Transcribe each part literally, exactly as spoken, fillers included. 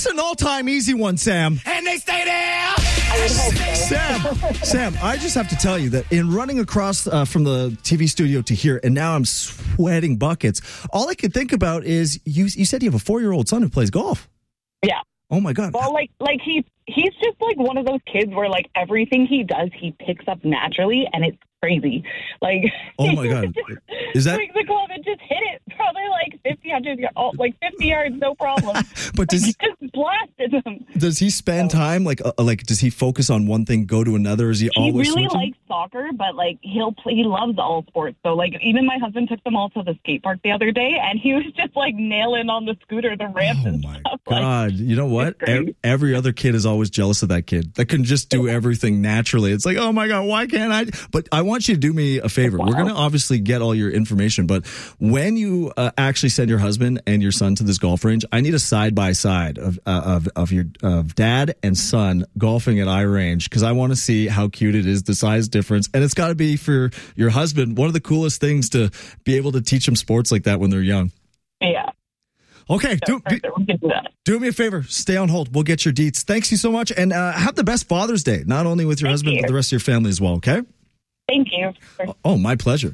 That's an all-time easy one, Sam. And they stay there. Sam, Sam, I just have to tell you that in running across uh, from the T V studio to here, and now I'm sweating buckets, all I could think about is you, you said you have a four-year-old son who plays golf. Yeah. Oh, my God. Well, like, like he, he's just like one of those kids where, like, everything he does, he picks up naturally, and it's crazy. Like, oh, my God. Is that... Like the glove and just hit it probably like fifty, one hundred, oh, like fifty yards, no problem. But does like, he... just blasted him. Does he spend so, time, like, uh, like, does he focus on one thing, go to another? Is he, he always really switching? likes soccer, but, like, he'll play, he loves all sports. So, like, even my husband took them all to the skate park the other day, and he was just, like, nailing on the scooter, the ramps oh and my stuff. God. Like, you know what? Every, every other kid is always jealous of that kid that can just do everything naturally. It's like, oh my God, why can't I? But I want you to do me a favor. Wow. We're going to obviously get all your information, but when you uh, actually send your husband and your son to this golf range, I need a side by side of uh, of of your of dad and son golfing at iRange, because I want to see how cute it is, the size difference, and it's got to be for your husband one of the coolest things to be able to teach them sports like that when they're young. Yeah. Okay, do, do, do me a favor. Stay on hold. We'll get your deets. Thanks you so much, and uh, have the best Father's Day, not only with your Thank husband, you. but the rest of your family as well, okay? Thank you. Oh, my pleasure.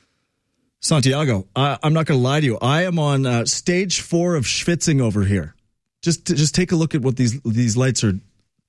Santiago, I, I'm not going to lie to you. I am on uh, stage four of schwitzing over here. Just just take a look at what these these lights are.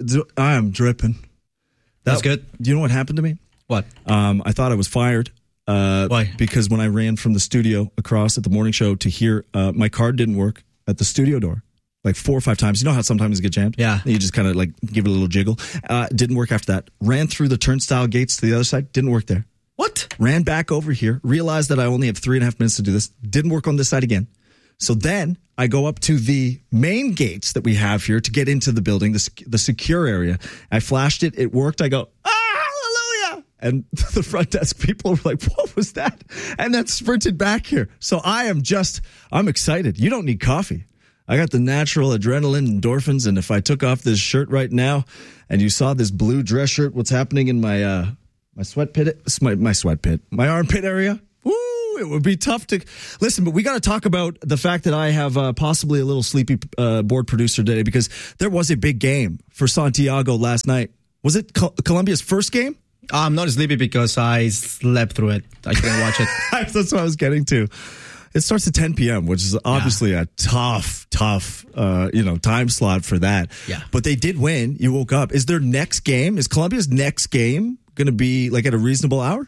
I am dripping. That's that, good. Do you know what happened to me? What? Um, I thought I was fired. Uh, Why? Because when I ran from the studio across at the morning show to here, uh, my card didn't work at the studio door. Like four or five times. You know how sometimes you get jammed? Yeah. You just kind of like give it a little jiggle. Uh, didn't work after that. Ran through the turnstile gates to the other side. Didn't work there. What? Ran back over here. Realized that I only have three and a half minutes to do this. Didn't work on this side again. So then I go up to the main gates that we have here to get into the building, the, the secure area. I flashed it. It worked. I go, ah, hallelujah. And the front desk people were like, what was that? And then sprinted back here. So I am just, I'm excited. You don't need coffee. I got the natural adrenaline, endorphins, and if I took off this shirt right now and you saw this blue dress shirt, what's happening in my uh, my sweat pit, my, my sweat pit, my armpit area, woo, it would be tough to listen. But we got to talk about the fact that I have uh, possibly a little sleepy uh, board producer today, because there was a big game for Santiago last night. Was it Col- Colombia's first game? I'm not sleepy because I slept through it. I couldn't watch it. That's what I was getting to. It starts at ten p.m., which is obviously yeah. a tough, tough, uh, you know, time slot for that. Yeah. But they did win. You woke up. Is their next game, is Colombia's next game going to be like at a reasonable hour?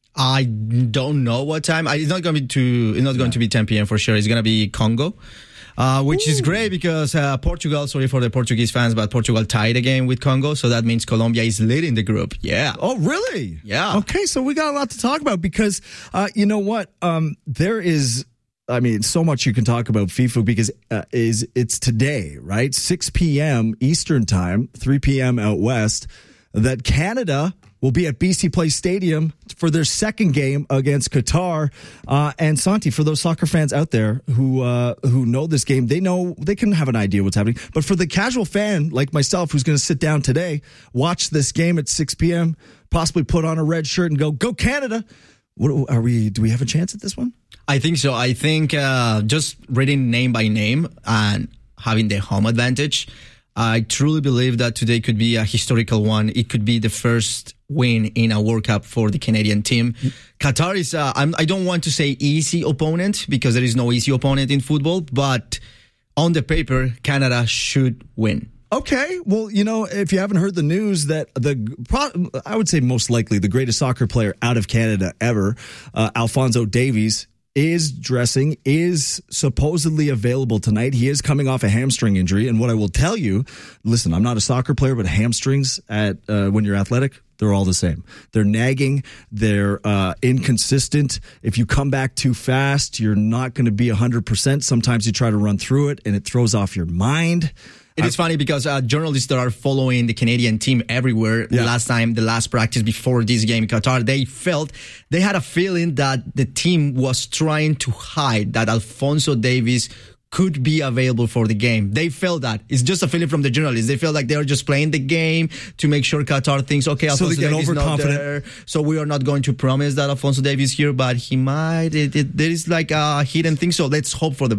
I don't know what time. I, it's not going to be to. It's not going yeah. to be ten p.m. for sure. It's going to be Congo. Uh, which Ooh. is great because uh, Portugal, sorry for the Portuguese fans, but Portugal tied a game with Congo. So that means Colombia is leading the group. Yeah. Oh, really? Yeah. Okay, so we got a lot to talk about because, uh, you know what? Um, there is, I mean, so much you can talk about FIFA because uh, is it's today, right? six p.m. Eastern time, three p.m. out west, that Canada will be at B C Place Stadium for their second game against Qatar. Uh, and Santi, for those soccer fans out there who uh, who know this game, they know they can have an idea what's happening. But for the casual fan like myself, who's going to sit down today, watch this game at six p.m., possibly put on a red shirt and go, "Go Canada!" What are we? Do we have a chance at this one? I think so. I think uh, just reading name by name and having the home advantage, I truly believe that today could be a historical one. It could be the first win in a World Cup for the Canadian team. Qatar is, uh, I'm, I don't want to say easy opponent because there is no easy opponent in football, but on the paper, Canada should win. Okay, well, you know, if you haven't heard the news that the, I would say most likely the greatest soccer player out of Canada ever, uh, Alphonso Davies, is dressing, is supposedly available tonight. He is coming off a hamstring injury. And what I will tell you, listen, I'm not a soccer player, but hamstrings at uh, when you're athletic, they're all the same. They're nagging. They're uh, inconsistent. If you come back too fast, you're not going to be one hundred percent. Sometimes you try to run through it and it throws off your mind. It is funny because uh, journalists that are following the Canadian team everywhere, yeah. last time, the last practice before this game in Qatar, they felt, they had a feeling that the team was trying to hide that Alphonso Davies could be available for the game. They felt that. It's just a feeling from the journalists. They feel like they are just playing the game to make sure Qatar thinks, okay, Alphonso so they get Davies is not there, so we are not going to promise that Alphonso Davies is here, but he might. It, it, there is like a hidden thing, so let's hope for the best.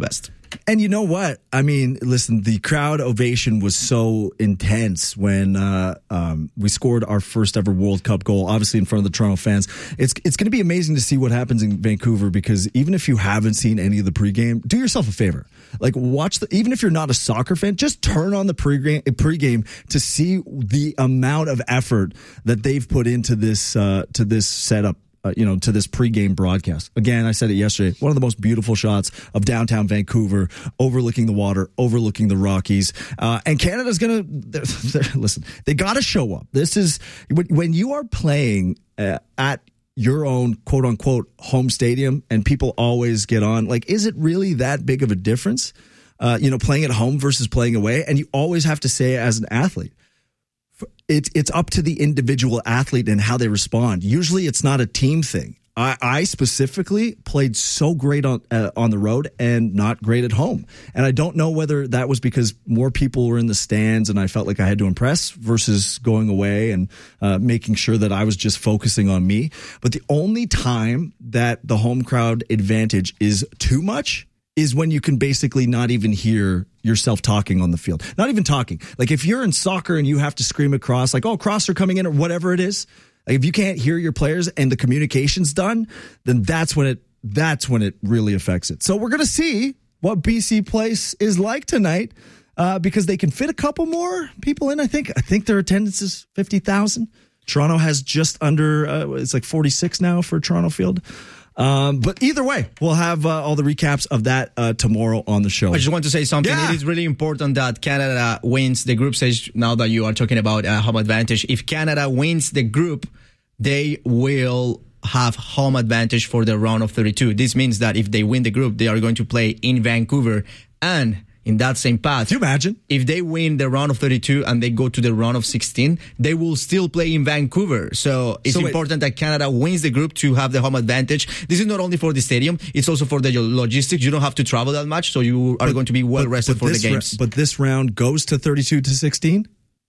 And you know what? I mean, listen, the crowd ovation was so intense when uh, um, we scored our first ever World Cup goal, obviously in front of the Toronto fans. It's it's going to be amazing to see what happens in Vancouver, because even if you haven't seen any of the pregame, do yourself a favor. Like, watch the, even if you're not a soccer fan, just turn on the pregame, pregame to see the amount of effort that they've put into this uh, to this setup. Uh, you know, to this pregame broadcast. Again, I said it yesterday, one of the most beautiful shots of downtown Vancouver, overlooking the water, overlooking the Rockies. Uh, and Canada's going to, listen, they got to show up. This is, when, when you are playing uh, at your own quote unquote home stadium and people always get on, like, is it really that big of a difference? Uh, you know, playing at home versus playing away. And you always have to say, as an athlete, It's it's up to the individual athlete and how they respond. Usually it's not a team thing. I, I specifically played so great on uh, on the road and not great at home. And I don't know whether that was because more people were in the stands and I felt like I had to impress versus going away and uh, making sure that I was just focusing on me. But the only time that the home crowd advantage is too much is when you can basically not even hear yourself talking on the field. Not even talking. Like, if you're in soccer and you have to scream across, like, oh, cross are coming in or whatever it is. Like, if you can't hear your players and the communication's done, then that's when it that's when it really affects it. So we're going to see what B C Place is like tonight, uh, because they can fit a couple more people in. I think I think their attendance is fifty thousand. Toronto has just under, uh, it's like forty-six now for Toronto Field. Um, but either way, we'll have uh, all the recaps of that uh, tomorrow on the show. I just want to say something. Yeah. It is really important that Canada wins the group stage. Now that you are talking about uh, home advantage, if Canada wins the group, they will have home advantage for the round of thirty-two. This means that if they win the group, they are going to play in Vancouver and in that same path. Can you imagine? If they win the round of thirty-two and they go to the round of sixteen, they will still play in Vancouver. So it's so important that Canada wins the group to have the home advantage. This is not only for the stadium, it's also for the logistics. You don't have to travel that much, so you are but, going to be well but, rested but for the games. Ra- but this round goes to thirty-two to sixteen?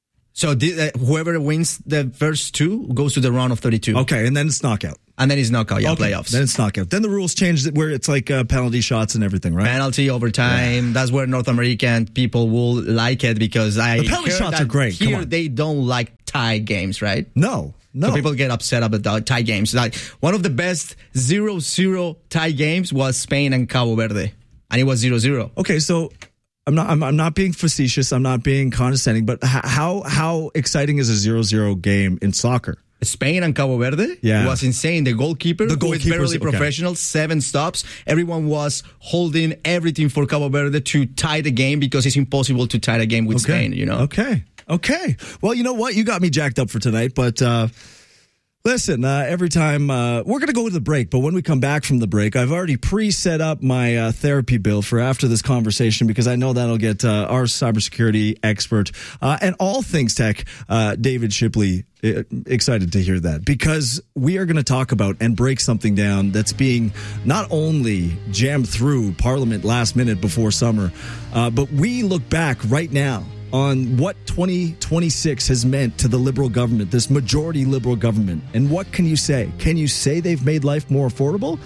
So the, uh, whoever wins the first two goes to the round of thirty-two. Okay, and then it's knockout. And then it's knockout, yeah, okay. Playoffs. Then it's knockout. Then the rules change where it's like uh, penalty shots and everything, right? Penalty, overtime. Yeah. That's where North American people will like it, because I the penalty shots are great. Here they don't like tie games, right? No, no. So people get upset about tie games. Like, one of the best zero zero tie games was Spain and Cabo Verde, and it was zero zero. Okay, so I'm not I'm, I'm not being facetious. I'm not being condescending. But how how exciting is a zero zero game in soccer? Spain and Cabo Verde yeah. was insane. The goalkeeper, the who is barely okay. professional, seven stops. Everyone was holding everything for Cabo Verde to tie the game, because it's impossible to tie the game with okay. Spain, you know? Okay. Okay. Well, you know what? You got me jacked up for tonight, but uh, listen, uh, every time uh, we're going to go to the break, but when we come back from the break, I've already pre-set up my uh, therapy bill for after this conversation, because I know that'll get uh, our cybersecurity expert uh, and all things tech, uh, David Shipley, excited to hear that, because we are going to talk about and break something down that's being not only jammed through Parliament last minute before summer, uh, but we look back right now on what twenty twenty-six has meant to the Liberal government, this majority Liberal government. And what can you say? Can you say they've made life more affordable?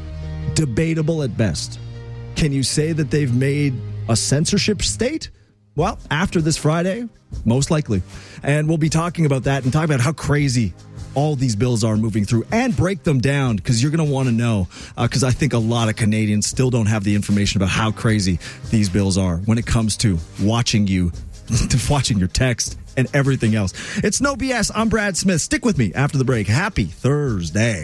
Debatable at best. Can you say that they've made a censorship state? Well, after this Friday, most likely. And we'll be talking about that and talk about how crazy all these bills are moving through, and break them down, because you're going to want to know, because uh, I think a lot of Canadians still don't have the information about how crazy these bills are when it comes to watching you, to watching your text and everything else. It's No B S. I'm Brad Smith. Stick with me after the break. Happy Thursday.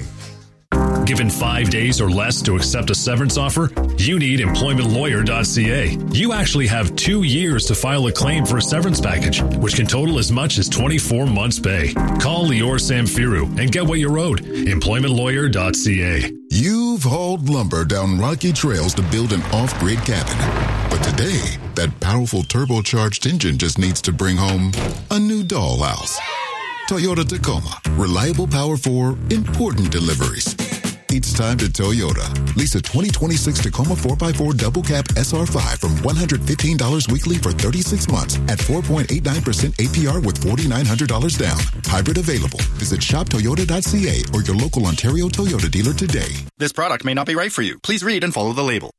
Given five days or less to accept a severance offer, you need employment lawyer dot c a. You actually have two years to file a claim for a severance package, which can total as much as twenty-four months' pay. Call Lior Samfiru and get what you're owed. employment lawyer dot c a. You've hauled lumber down rocky trails to build an off-grid cabin. But today, that powerful turbocharged engine just needs to bring home a new dollhouse. Toyota Tacoma. Reliable power for important deliveries. It's time to Toyota. Lease a twenty twenty-six Tacoma four by four Double Cab S R five from one hundred fifteen dollars weekly for thirty-six months at four point eight nine percent A P R with four thousand nine hundred dollars down. Hybrid available. Visit shop toyota dot c a or your local Ontario Toyota dealer today. This product may not be right for you. Please read and follow the label.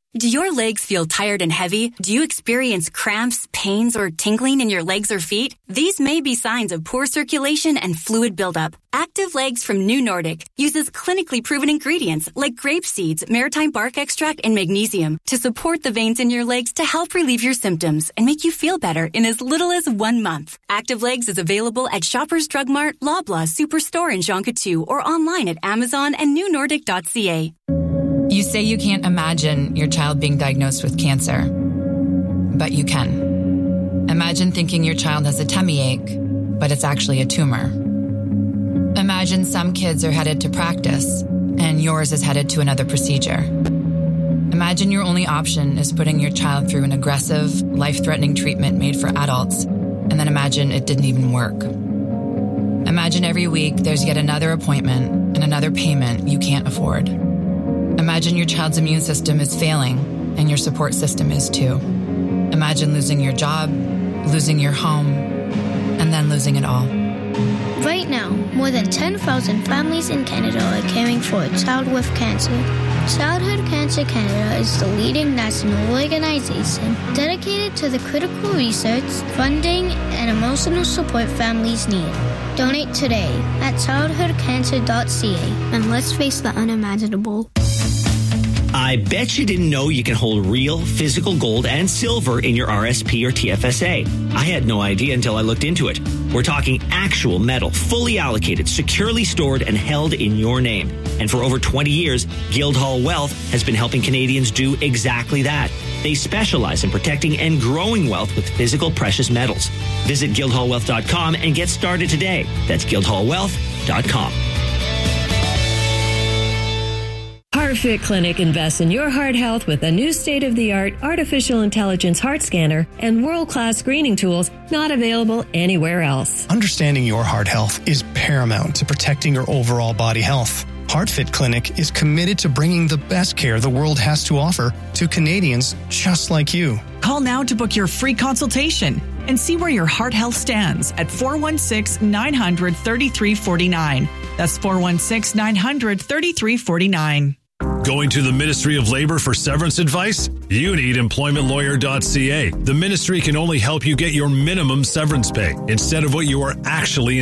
Do your legs feel tired and heavy? Do you experience cramps, pains, or tingling in your legs or feet? These may be signs of poor circulation and fluid buildup. Active Legs from New Nordic uses clinically proven ingredients like grape seeds, maritime bark extract, and magnesium to support the veins in your legs to help relieve your symptoms and make you feel better in as little as one month. Active Legs is available at Shoppers Drug Mart, Loblaw, Superstore, and Jonquière, or online at Amazon and new nordic dot c a. You say you can't imagine your child being diagnosed with cancer, but you can. Imagine thinking your child has a tummy ache, but it's actually a tumor. Imagine some kids are headed to practice, and yours is headed to another procedure. Imagine your only option is putting your child through an aggressive, life-threatening treatment made for adults, and then imagine it didn't even work. Imagine every week there's yet another appointment and another payment you can't afford. Imagine your child's immune system is failing, and your support system is too. Imagine losing your job, losing your home, and then losing it all. Right now, more than ten thousand families in Canada are caring for a child with cancer. Childhood Cancer Canada is the leading national organization dedicated to the critical research, funding, and emotional support families need. Donate today at childhood cancer dot c a, and let's face the unimaginable. I bet you didn't know you can hold real physical gold and silver in your R S P or T F S A. I had no idea until I looked into it. We're talking actual metal, fully allocated, securely stored, and held in your name. And for over twenty years, Guildhall Wealth has been helping Canadians do exactly that. They specialize in protecting and growing wealth with physical precious metals. Visit guildhall wealth dot com and get started today. That's guildhall wealth dot com. HeartFit Clinic invests in your heart health with a new state-of-the-art artificial intelligence heart scanner and world-class screening tools not available anywhere else. Understanding your heart health is paramount to protecting your overall body health. HeartFit Clinic is committed to bringing the best care the world has to offer to Canadians just like you. Call now to book your free consultation and see where your heart health stands at four one six, nine hundred, thirty-three forty-nine. That's four one six, nine hundred, thirty-three forty-nine. Going to the Ministry of Labor for severance advice? You need employment lawyer dot c a. The ministry can only help you get your minimum severance pay instead of what you are actually